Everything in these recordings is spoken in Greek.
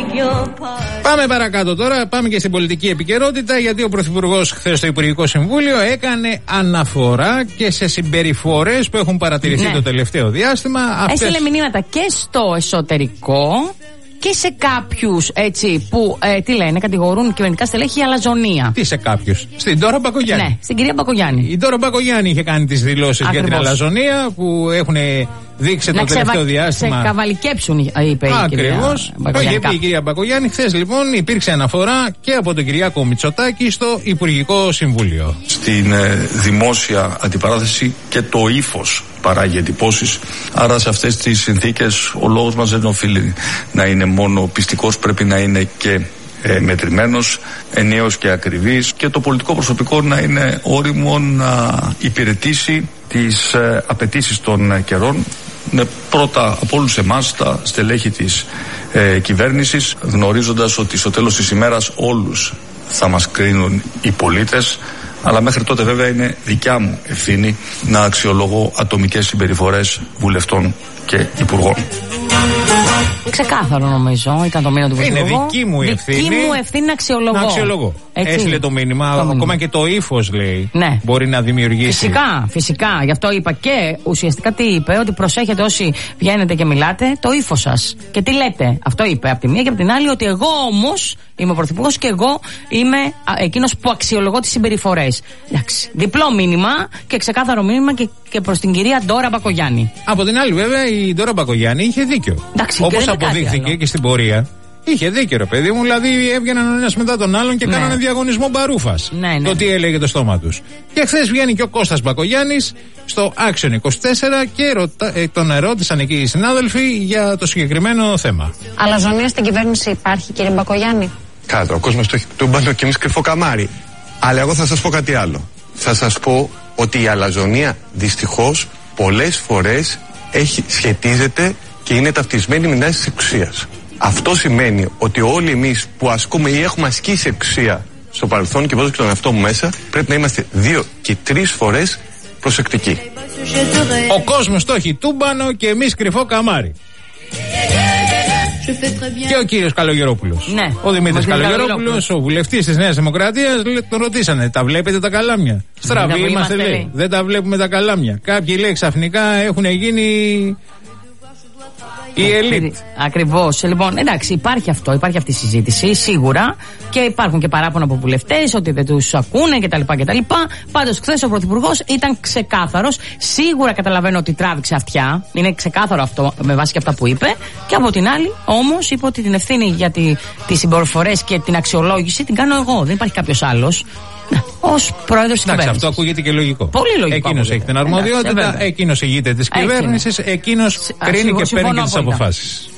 Πάμε παρακάτω τώρα, πάμε και στην πολιτική επικαιρότητα, γιατί ο Πρωθυπουργός χθες στο Υπουργικό Συμβούλιο έκανε αναφορά και σε συμπεριφορές που έχουν παρατηρηθεί το τελευταίο διάστημα. Έστειλε μηνύματα και στο εσωτερικό και σε κάποιους έτσι που κατηγορούν κυβερνητικά στελέχη για αλαζονία. Τι σε κάποιους? Στην Ντόρα Μπακογιάννη. Ναι, στην κυρία Μπακογιάννη. Η Ντόρα Μπακογιάννη είχε κάνει τις δηλώσεις για την αλαζονία που έχουν δείξει το τελευταίο διάστημα. Να καβαλικέψουν, είπε η Ακριβώς. Το είχε πει η κυρία Μπακογιάννη. Χθες λοιπόν υπήρξε αναφορά και από τον Κυριάκο Μητσοτάκη στο Υπουργικό Συμβούλιο. Στην δημόσια αντιπαράθεση και το ύφος παράγει εντυπώσεις. Άρα σε αυτές τις συνθήκες ο λόγος μας δεν οφείλει να είναι μόνο πιστικός, πρέπει να είναι και μετρημένος, ενιαίος και ακριβής, και το πολιτικό προσωπικό να είναι όριμο να υπηρετήσει τις απαιτήσεις των καιρών, με πρώτα από όλους εμάς τα στελέχη της κυβέρνησης, γνωρίζοντας ότι στο τέλος της ημέρας όλους θα μας κρίνουν οι πολίτες, αλλά μέχρι τότε βέβαια είναι δικιά μου ευθύνη να αξιολογώ ατομικές συμπεριφορές βουλευτών και υπουργών. Ξεκάθαρο νομίζω ήταν το μήνυμα του Πρωθυπουργού. Είναι δική μου ευθύνη. Δική μου ευθύνη να αξιολογώ. Έστειλε το μήνυμα. Ακόμα και το ύφος λέει. Ναι. Μπορεί να δημιουργήσει. Φυσικά. Γι' αυτό είπα και ουσιαστικά τι είπε, ότι προσέχετε όσοι βγαίνετε και μιλάτε, το ύφος σας. Και τι λέτε. Αυτό είπε από τη μία και από την άλλη, ότι εγώ όμως είμαι ο Πρωθυπουργός και εγώ είμαι εκείνος που αξιολογώ τις συμπεριφορές. Εντάξει. Διπλό μήνυμα και ξεκάθαρο μήνυμα και προς την κυρία Ντόρα Μπακογιάννη. Από την άλλη, βέβαια, η Ντόρα Μπακογιάννη είχε δίκιο. Όπως αποδείχθηκε και στην πορεία. Είχε δίκιο, ρε παιδί μου, δηλαδή έβγαιναν ο ένας μετά τον άλλον και κάνανε διαγωνισμό μπαρούφας. Ναι. Το τι έλεγε το στόμα τους. Και χθες βγαίνει και ο Κώστας Μπακογιάννης στο Action 24 και τον ερώτησαν εκεί οι συνάδελφοι για το συγκεκριμένο θέμα. Αλαζονία στην κυβέρνηση υπάρχει, κύριε Μπακογιάννη? Κάτω, ο κόσμος το έχει τούμπανο και εμείς κρυφό καμάρι. Αλλά εγώ θα σας πω κάτι άλλο. Θα σας πω ότι η αλαζονία δυστυχώς πολλές φορές σχετίζεται και είναι ταυτισμένη με τάσεις της εξουσίας. Αυτό σημαίνει ότι όλοι εμείς που ασκούμε ή έχουμε ασκήσει εξουσία στο παρελθόν, και βάζω και τον εαυτό μου μέσα, πρέπει να είμαστε 2 και 3 φορές προσεκτικοί. Ο κόσμος το έχει τούμπανο και εμείς κρυφό καμάρι. Και ο κύριος Καλογερόπουλος. Ναι. Ο Δημήτρης Καλογερόπουλος, ο βουλευτής της Νέας Δημοκρατίας, τον ρωτήσανε, τα βλέπετε τα καλάμια? Στραβοί είμαστε, λέει. Δεν τα βλέπουμε τα καλάμια. Κάποιοι, λέει, ξαφνικά έχουν γίνει η ελίτ. Ακριβώς. Λοιπόν, εντάξει, υπάρχει αυτό, υπάρχει αυτή η συζήτηση, σίγουρα. Και υπάρχουν και παράπονα από βουλευτές ότι δεν τους ακούνε κτλ. Πάντως, χθες ο Πρωθυπουργός ήταν ξεκάθαρος. Σίγουρα καταλαβαίνω ότι τράβηξε αυτιά. Είναι ξεκάθαρο αυτό με βάση και αυτά που είπε. Και από την άλλη, όμως, είπε ότι την ευθύνη για τις συμπεριφορές και την αξιολόγηση την κάνω εγώ. Δεν υπάρχει κάποιος άλλος. Ως πρόεδρος της κυβέρνησης. Αυτό ακούγεται και λογικό. Πολύ λογικό. Εκείνος έχει την αρμοδιότητα, εκείνος ηγείται της κυβέρνησης, εκείνος κρίνει και παίρνει και τις αποφάσεις.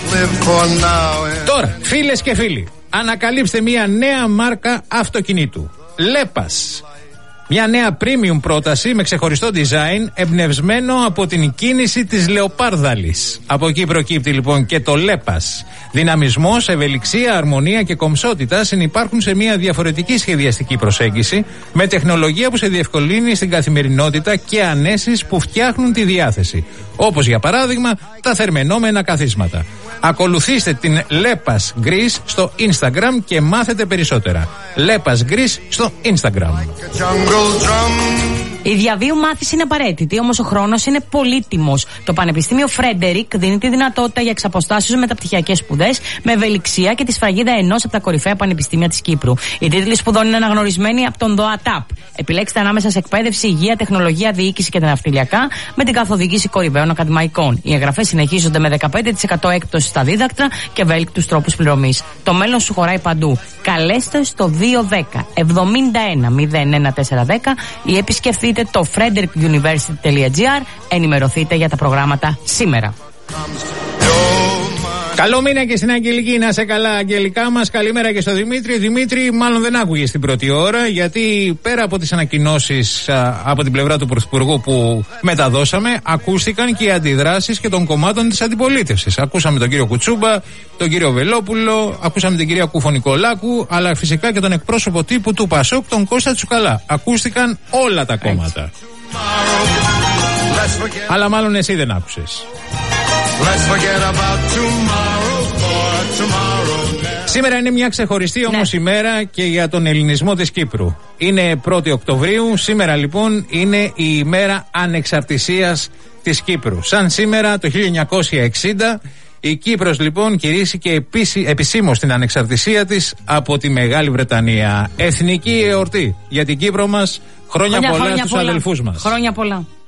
Τώρα, φίλες και φίλοι, ανακαλύψτε μια νέα μάρκα αυτοκινήτου. Λέπας. Μια νέα premium πρόταση με ξεχωριστό design εμπνευσμένο από την κίνηση της λεοπάρδαλης. Από εκεί προκύπτει λοιπόν και το Λέπας. Δυναμισμός, ευελιξία, αρμονία και κομψότητα συνυπάρχουν σε μια διαφορετική σχεδιαστική προσέγγιση με τεχνολογία που σε διευκολύνει στην καθημερινότητα και ανέσεις που φτιάχνουν τη διάθεση. Όπως για παράδειγμα τα θερμαινόμενα καθίσματα. Ακολουθήστε την Λέπας Greece στο Instagram και μάθετε περισσότερα. Λέπας Greece στο Instagram. Η διαβίου μάθηση είναι απαραίτητη, όμως ο χρόνος είναι πολύτιμος. Το Πανεπιστήμιο Φρέντερικ δίνει τη δυνατότητα για εξαποστάσεως μεταπτυχιακές σπουδές με ευελιξία και τη σφραγίδα ενός από τα κορυφαία πανεπιστήμια της Κύπρου. Οι τίτλοι σπουδών είναι αναγνωρισμένοι από τον ΔΟΑΤΑΠ. Επιλέξτε ανάμεσα σε εκπαίδευση, υγεία, τεχνολογία, διοίκηση και τα ναυτιλιακά με την καθοδήγηση κορυφαίων ακαδημαϊκών. Οι εγγραφές συνεχίζονται με 15% έκπτωση στα δίδακτρα και ευέλικτους τρόπους πληρωμής. Το μέλλον σου χωράει παντού. Καλέστε στο 210 71 01410 ή επισκεφτείτε το frederickuniversity.gr. Ενημερωθείτε για τα προγράμματα σήμερα. Καλό μήνα και στην Αγγελική, να σε καλά Αγγελικά μας. Καλημέρα και στο Δημήτρη. Δημήτρη μάλλον δεν άκουγε στην πρώτη ώρα, γιατί πέρα από τις ανακοινώσεις από την πλευρά του Πρωθυπουργού που μεταδώσαμε, ακούστηκαν και οι αντιδράσεις και των κομμάτων της αντιπολίτευσης. Ακούσαμε τον κύριο Κουτσούμπα, τον κύριο Βελόπουλο, ακούσαμε την κυρία Κουφωνικολάκου, αλλά φυσικά και τον εκπρόσωπο τύπου του Πασόκ, τον Κώστα Τσουκαλά. Ακούστηκαν όλα τα κόμματα. Αλλά μάλλον εσύ δεν άκουσες. Let's forget about tomorrow, for tomorrow Σήμερα είναι μια ξεχωριστή όμως ημέρα και για τον ελληνισμό της Κύπρου. Είναι 1η Οκτωβρίου, σήμερα λοιπόν είναι η ημέρα ανεξαρτησίας της Κύπρου. Σαν σήμερα το 1960 η Κύπρος λοιπόν κηρύσσηκε επισήμως την ανεξαρτησία της από τη Μεγάλη Βρετανία. Εθνική εορτή για την Κύπρο μας. Χρόνια πολλά στους αδελφούς μας. Χρόνια πολλά.